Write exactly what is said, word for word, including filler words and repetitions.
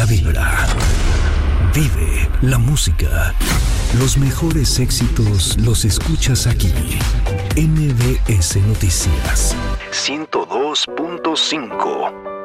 la vibra. Vive la música. Los mejores éxitos los escuchas aquí. M B S Noticias ciento dos punto cinco.